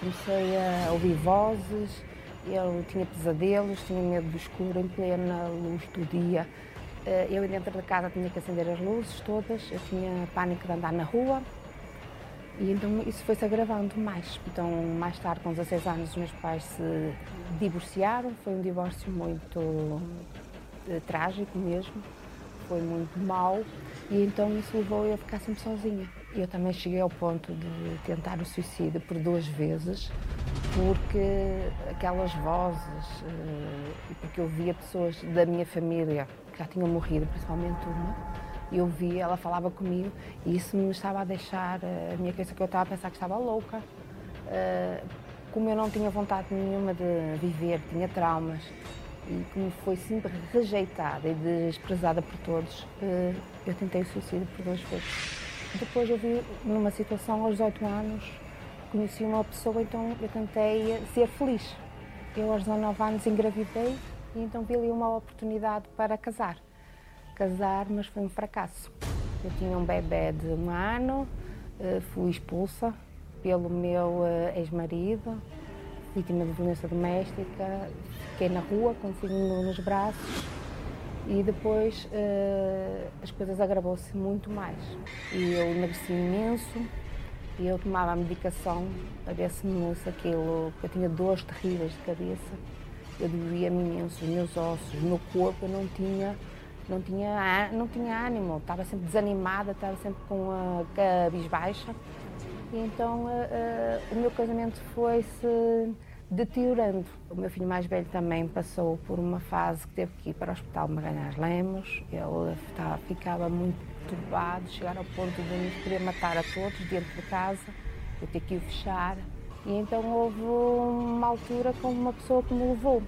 Comecei a ouvir vozes, eu tinha pesadelos, tinha medo do escuro em plena luz do dia. Eu dentro da casa tinha que acender as luzes todas, eu tinha pânico de andar na rua e então isso foi-se agravando mais. Então, mais tarde, com 16 anos, os meus pais se divorciaram, foi um divórcio muito trágico mesmo, foi muito mau e então isso levou eu a ficar sempre sozinha. Eu também cheguei ao ponto de tentar o suicídio por 2 vezes, porque aquelas vozes, e porque eu via pessoas da minha família que já tinham morrido, principalmente uma, e eu via, ela falava comigo e isso me estava a deixar, a minha cabeça que eu estava a pensar que estava louca. Como eu não tinha vontade nenhuma de viver, tinha traumas e como foi sempre rejeitada e desprezada por todos, eu tentei o suicídio por 2 vezes. Depois eu vi numa situação aos 18 anos, conheci uma pessoa, então eu tentei ser feliz. Eu aos 19 anos engravidei e então vi ali uma oportunidade para casar. Casar, mas foi um fracasso. Eu tinha um bebê de 1 ano, fui expulsa pelo meu ex-marido, vítima de violência doméstica, fiquei na rua com o filho nos braços e depois as coisas agravou-se muito mais. E eu emagreci imenso e eu tomava a medicação para ver se aquilo, porque eu tinha dores terríveis de cabeça, eu doía-me imenso, os meus ossos, o meu corpo, eu não tinha ânimo, estava sempre desanimada, estava sempre com a cabisbaixa. E então o meu casamento foi-se deteriorando. O meu filho mais velho também passou por uma fase que teve que ir para o hospital de Magalhães Lemos. Ele ficava muito turbado, chegar ao ponto de nos querer matar a todos dentro de casa, eu ter que o fechar. E então houve uma altura com uma pessoa que me levou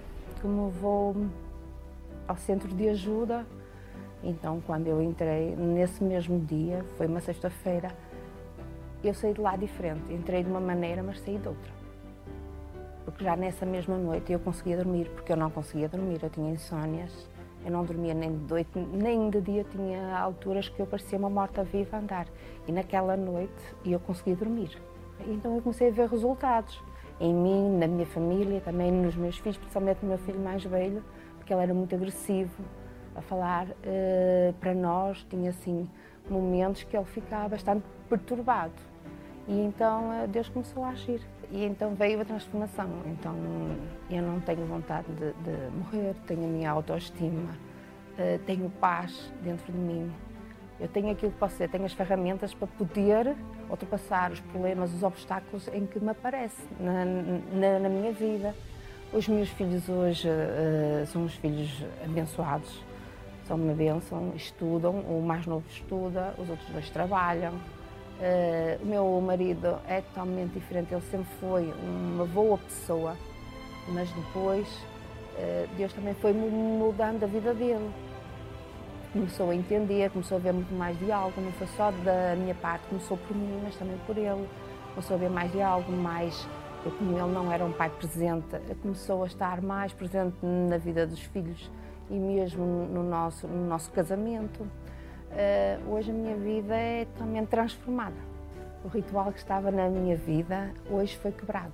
ao centro de ajuda. Então, quando eu entrei, nesse mesmo dia, foi uma sexta-feira, eu saí de lá diferente. Entrei de uma maneira, mas saí de outra. Porque já nessa mesma noite eu conseguia dormir, porque eu não conseguia dormir, eu tinha insónias, eu não dormia nem de noite, nem de dia, tinha alturas que eu parecia uma morta-viva a andar. E naquela noite eu conseguia dormir. Então eu comecei a ver resultados em mim, na minha família, também nos meus filhos, principalmente no meu filho mais velho, porque ele era muito agressivo a falar para nós, tinha assim momentos que ele ficava bastante perturbado. E então Deus começou a agir. E então veio a transformação. Então eu não tenho vontade de morrer, tenho a minha autoestima, tenho paz dentro de mim. Eu tenho aquilo que posso ser, tenho as ferramentas para poder ultrapassar os problemas, os obstáculos em que me aparecem na minha vida. Os meus filhos hoje são uns filhos abençoados, são uma bênção, estudam, o mais novo estuda, os outros 2 trabalham. O meu marido é totalmente diferente, ele sempre foi uma boa pessoa, mas depois Deus também foi mudando a vida dele. Começou a entender, começou a ver muito mais de algo, não foi só da minha parte, começou por mim, mas também por ele. Começou a ver mais de algo, porque como ele não era um pai presente, começou a estar mais presente na vida dos filhos e mesmo no nosso casamento. Hoje a minha vida é totalmente transformada. O ritual que estava na minha vida hoje foi quebrado.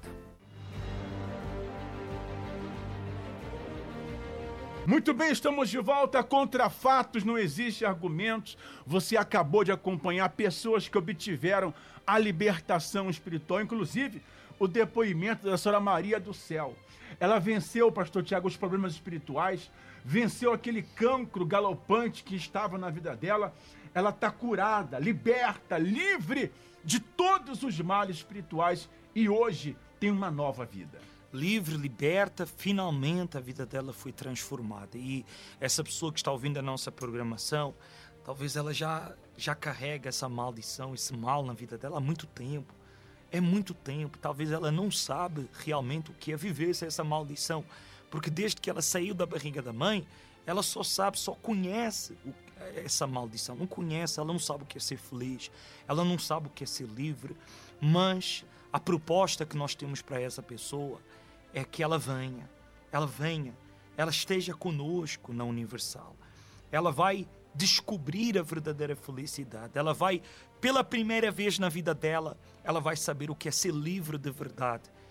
Muito bem, estamos de volta. Contra fatos não existe argumentos. Você acabou de acompanhar pessoas que obtiveram a libertação espiritual, inclusive o depoimento da senhora Maria do Céu. Ela venceu, pastor Tiago, os problemas espirituais, venceu aquele cancro galopante que estava na vida dela. Ela está curada, liberta, livre de todos os males espirituais e hoje tem uma nova vida. Livre, liberta, finalmente a vida dela foi transformada. E essa pessoa que está ouvindo a nossa programação, talvez ela já carrega essa maldição, esse mal na vida dela há muito tempo. É muito tempo. Talvez ela não sabe realmente o que é viver sem essa maldição. Porque desde que ela saiu da barriga da mãe, ela só conhece essa maldição. Não conhece, ela não sabe o que é ser feliz. Ela não sabe o que é ser livre. Mas a proposta que nós temos para essa pessoa é que ela venha, ela esteja conosco na Universal. Ela vai descobrir a verdadeira felicidade. Ela vai, pela primeira vez na vida dela, ela vai saber o que é ser livre de verdade.